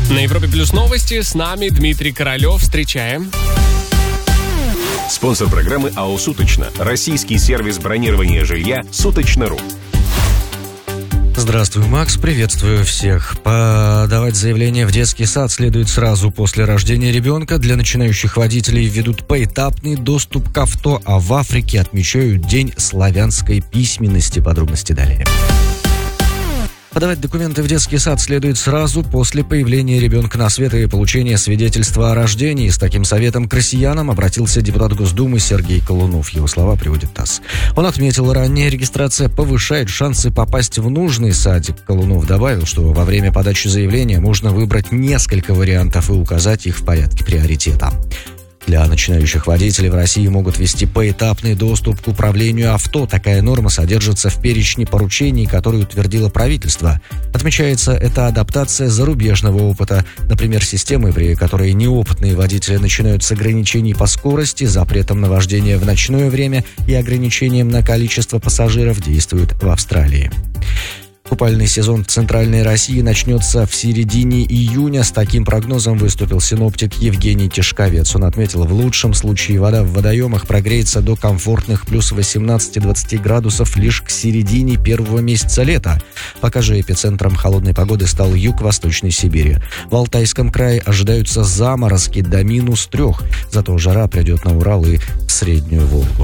На Европе Плюс новости. С нами Дмитрий Королев. Встречаем. Спонсор программы АО «Суточно». Российский сервис бронирования жилья «Суточно.ру». Здравствуй, Макс, приветствую всех. Подавать заявление в детский сад следует сразу после рождения ребенка. Для начинающих водителей введут поэтапный доступ к авто, а в Африке отмечают День славянской письменности. Подробности далее. Подавать документы в детский сад следует сразу после появления ребенка на свет и получения свидетельства о рождении. С таким советом к россиянам обратился депутат Госдумы Сергей Колунов. Его слова приводит ТАСС. Он отметил, ранняя регистрация повышает шансы попасть в нужный садик. Колунов добавил, что во время подачи заявления можно выбрать несколько вариантов и указать их в порядке приоритета. Для начинающих водителей в России могут ввести поэтапный доступ к управлению авто. Такая норма содержится в перечне поручений, которые утвердило правительство. Отмечается, это адаптация зарубежного опыта. Например, системы, при которой неопытные водители начинают с ограничений по скорости, запретом на вождение в ночное время и ограничением на количество пассажиров, действуют в Австралии. Купальный сезон в Центральной России начнется в середине июня. С таким прогнозом выступил синоптик Евгений Тишковец. Он отметил, в лучшем случае вода в водоемах прогреется до комфортных плюс 18-20 градусов лишь к середине первого месяца лета. Пока же эпицентром холодной погоды стал юг Восточной Сибири. В Алтайском крае ожидаются заморозки до -3. Зато жара придет на Урал и в Среднюю Волгу.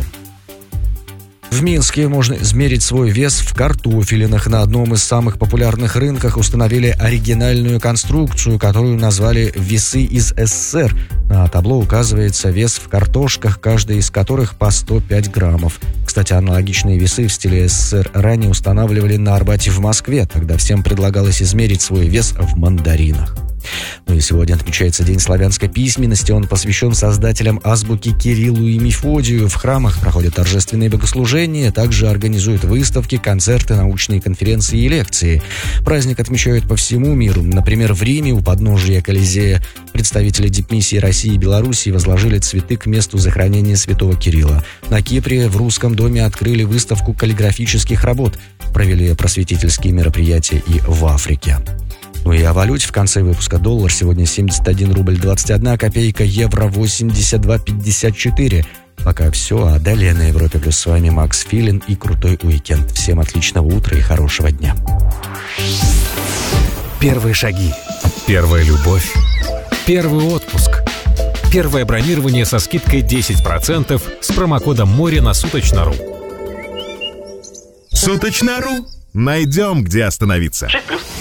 В Минске можно измерить свой вес в картофелинах. На одном из самых популярных рынках установили оригинальную конструкцию, которую назвали «Весы из СССР». На табло указывается вес в картошках, каждая из которых по 105 граммов. Кстати, аналогичные весы в стиле СССР ранее устанавливали на Арбате в Москве. Тогда всем предлагалось измерить свой вес в мандаринах. Ну и сегодня отмечается День славянской письменности. Он посвящен создателям азбуки Кириллу и Мефодию. В храмах проходят торжественные богослужения, также организуют выставки, концерты, научные конференции и лекции. Праздник отмечают по всему миру. Например, в Риме у подножия Колизея представители дипмиссии России и Белоруссии возложили цветы к месту захоронения святого Кирилла. На Кипре в Русском доме открыли выставку каллиграфических работ. Провели просветительские мероприятия и в Африке. Ну и о валюте в конце выпуска. Доллар сегодня 71 рубль 21 копейка, евро 82,54. Пока все, а далее на Европе Плюс с вами Макс Филин и крутой уикенд. Всем отличного утра и хорошего дня. Первые шаги. Первая любовь. Первый отпуск. Первое бронирование со скидкой 10% с промокодом МОРЕ на Суточно.ру. Суточно.ру. Найдем, где остановиться. 6+.